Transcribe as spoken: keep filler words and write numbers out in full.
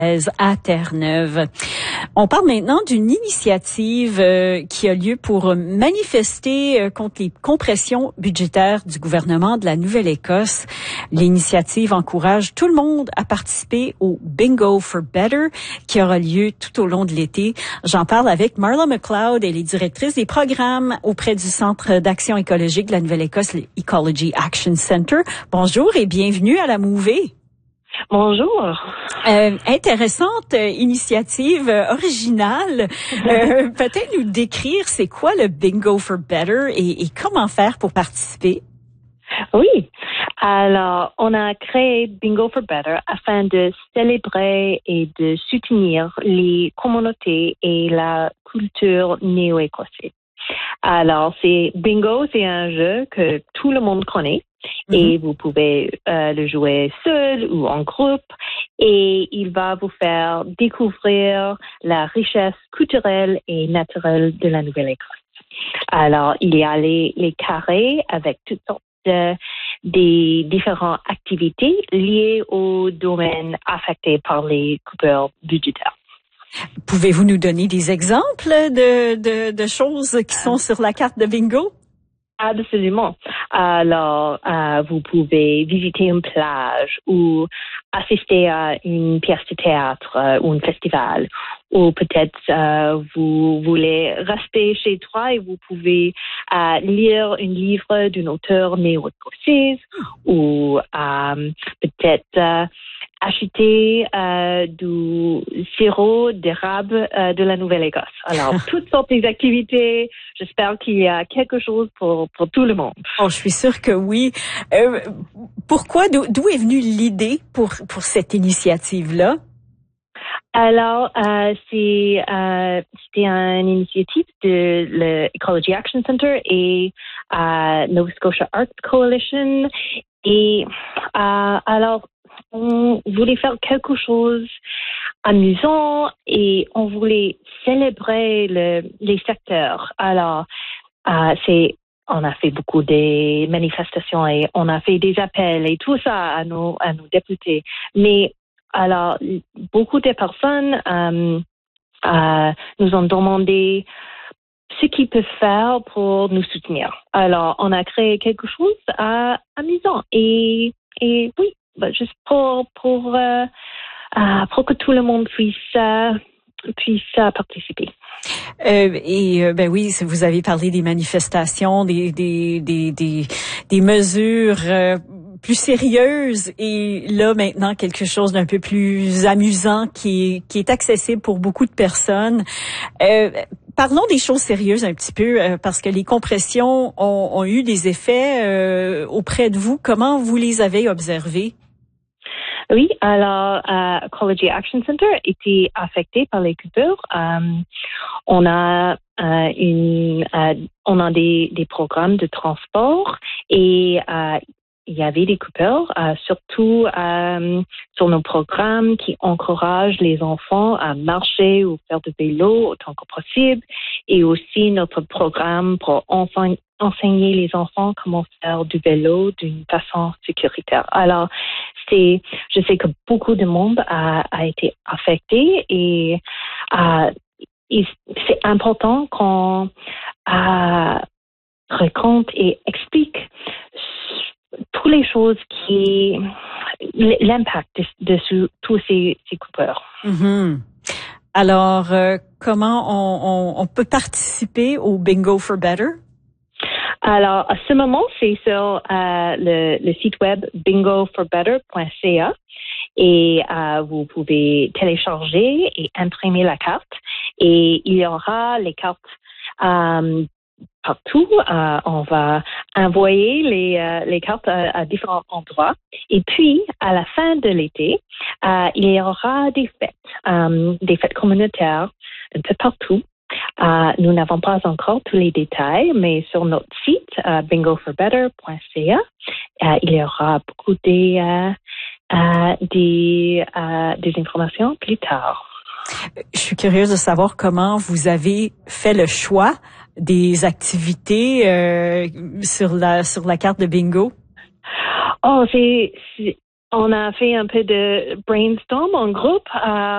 à Terre-Neuve. On parle maintenant d'une initiative euh, qui a lieu pour manifester euh, contre les compressions budgétaires du gouvernement de la Nouvelle-Écosse. L'initiative encourage tout le monde à participer au Bingo for Better qui aura lieu tout au long de l'été. J'en parle avec Marla McLeod, elle est directrice des programmes auprès du Centre d'action écologique de la Nouvelle-Écosse, le Ecology Action Center. Bonjour et bienvenue à la Mouvée. Bonjour. Euh, intéressante euh, initiative euh, originale. Euh, peut-être nous décrire c'est quoi le Bingo for Better et, et comment faire pour participer? Oui. Alors, on a créé Bingo for Better afin de célébrer et de soutenir les communautés et la culture néo-écossaise. Alors, c'est Bingo, c'est un jeu que tout le monde connaît. Mm-hmm. Et vous pouvez euh, le jouer seul ou en groupe et il va vous faire découvrir la richesse culturelle et naturelle de la Nouvelle-Écosse. Alors, il y a les, les carrés avec toutes sortes de, des différentes activités liées aux domaines affectés par les coupures budgétaires. Pouvez-vous nous donner des exemples de, de, de choses qui sont sur la carte de Bingo? Absolument. Alors, euh, vous pouvez visiter une plage ou assister à une pièce de théâtre euh, ou un festival. Ou peut-être euh, vous voulez rester chez toi et vous pouvez euh, lire un livre d'un auteur néo-écossaise ou euh, peut-être euh, acheter euh, du sirop d'érable euh, de la Nouvelle-Écosse. Alors, toutes sortes d'activités. J'espère qu'il y a quelque chose pour, pour tout le monde. Oh, je suis sûre que oui. Euh, pourquoi, d'où, d'où est venue l'idée pour, pour cette initiative-là? Alors, euh, c'est, euh, c'était une initiative de l'Ecology Action Center et euh, Nova Scotia Arts Coalition. Et euh, alors, on voulait faire quelque chose amusant et on voulait célébrer le, les secteurs. Alors, euh, c'est, on a fait beaucoup de manifestations et on a fait des appels et tout ça à nos, à nos députés. Mais alors, beaucoup de personnes euh, euh, nous ont demandé ce qu'ils peuvent faire pour nous soutenir. Alors, on a créé quelque chose euh, amusant et, et oui, bah, juste pour pour euh, euh, pour que tout le monde puisse euh, puisse euh, participer. Euh, et euh, ben oui, vous avez parlé des manifestations, des des des des, des mesures euh, plus sérieuses et là maintenant quelque chose d'un peu plus amusant qui est qui est accessible pour beaucoup de personnes. Euh, Parlons des choses sérieuses un petit peu, euh, parce que les compressions ont, ont eu des effets euh, auprès de vous. Comment vous les avez observés? Oui, alors, euh, Ecology Action Center était affecté par les coupures. Euh, on a euh, une, euh, on a des, des programmes de transport et euh, il y avait des coupures, euh, surtout euh, sur nos programmes qui encouragent les enfants à marcher ou faire du vélo autant que possible, et aussi notre programme pour enseigner enseigner les enfants comment faire du vélo d'une façon sécuritaire. Alors, c'est, je sais que beaucoup de monde a, a été affecté et, euh, et c'est important qu'on euh, raconte et explique toutes les choses qui, l'impact de, de, de tous ces, ces coupeurs. Mm-hmm. Alors, euh, comment on, on, on peut participer au Bingo for Better? Alors, à ce moment, c'est sur euh, le, le site web bingo for better point c a et euh, vous pouvez télécharger et imprimer la carte et il y aura les cartes euh, partout. Euh, on va envoyer les, euh, les cartes à, à différents endroits et puis, à la fin de l'été, euh, il y aura des fêtes, euh, des fêtes communautaires un peu partout. Uh, nous n'avons pas encore tous les détails, mais sur notre site, uh, bingo for better point c a, uh, il y aura beaucoup des, uh, uh, des, uh, des informations plus tard. Je suis curieuse de savoir comment vous avez fait le choix des activités euh, sur la sur la carte de bingo. Oh, c'est, c'est on a fait un peu de brainstorm en groupe. Uh,